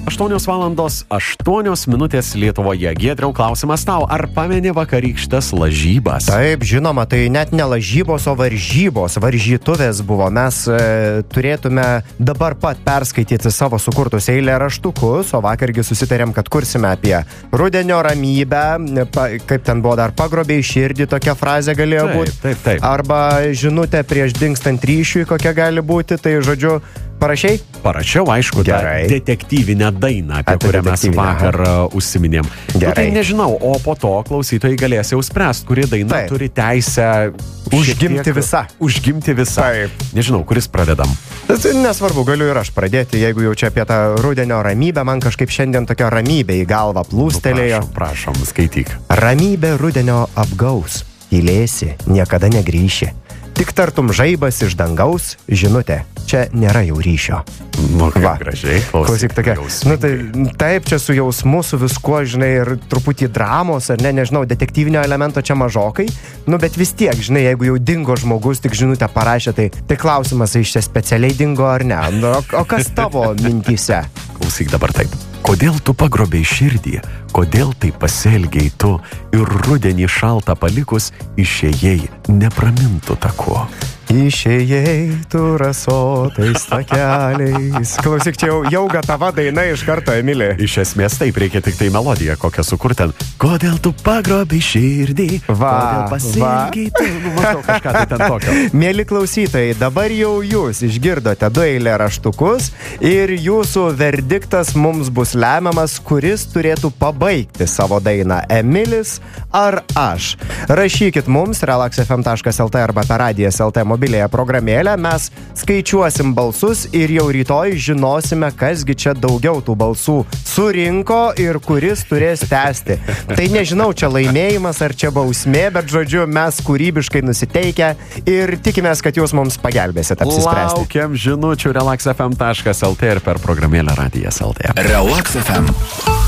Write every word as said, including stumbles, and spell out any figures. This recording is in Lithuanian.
aštuonios valandos aštuonios minutės Lietuvoje. Giedriau, klausimas tau, ar pameni vakarykštės lažybas? Taip, žinoma, tai net ne lažybos, o varžybos, varžytuvės buvo. Mes e, turėtume dabar pat perskaityti savo sukurtus eilėraštukus, o vakargi susitarėm, kad kursime apie rudenio ramybę, pa, kaip ten buvo dar pagrobiai širdį, tokia frazė galėjo Taip, būti. taip, taip. Arba žinutė prieš dingstant ryšiui, kokia gali būti, tai žodžiu, parašiai? Parašiau, aišku, tą Gerai. detektyvinę dainą, apie Apie kurią mes detektyvinę, vakar uh, užsiminėm. Nu, tai Gerai. nežinau, o po to klausytojai galės jau spręst, kuri daina Taip. turi teisę Užgimti šiek tiek- visa. Užgimti visą. Taip. Nežinau, kuris pradedam. Tas nesvarbu, galiu ir aš pradėti, jeigu jau čia apie tą rudenio ramybę, man kažkaip šiandien tokia ramybė į galvą plūstelėjo. Nu, prašom, prašom, skaityk. Ramybė rudenio apgaus, tylėsi, niekada negrįši. Tik tartum žaibas iš dangaus, žinutė, čia nėra jau ryšio. Nu, kaip Va. gražiai. Klausyk tokia, nu tai taip, čia su jausmu, su viskuo, žinai, ir truputį dramos, ar ne, nežinau, detektyvinio elemento čia mažokai, nu bet vis tiek, žinai, jeigu jau dingo žmogus, tik žinutę parašė, tai, tai klausimas, iš čia specialiai dingo ar ne, nu, o, o kas tavo mintyse? Klausyk dabar taip. Kodėl tu pagrobei širdį? Kodėl tai pasielgiai tu ir rudenį šaltą palikus išėjai nepramintų taku? Išėjai tu rasotais takeliais. Klausyk, čia jau, jau gatava daina iš karto, Emilė. Iš esmės taip, reikia tik tai melodiją kokią sukurti ten. Kodėl tu pagrobei širdį? Va, Kodėl pasielgiai tu? Nu, maždaug kažką tai ten tokio. Mėly klausytojai, dabar jau jūs išgirdote du eilėraštukus ir jūsų verdiktas mums bus lemiamas, kuris turėtų pabaigti savo dainą, Emilis ar aš. Rašykit mums relax f m taškas l t arba per radijas taškas l t mobilėje programėlę, mes skaičiuosim balsus ir jau rytoj žinosime, kasgi čia daugiau tų balsų surinko ir kuris turės tęsti. Tai nežinau, čia laimėjimas ar čia bausmė, bet žodžiu, mes kūrybiškai nusiteikę ir tikimės, kad jūs mums pagelbėsit apsispręsti. Laukiam žinučių relax f m taškas l t ir per programėlę radijas taškas l t. Relax F M.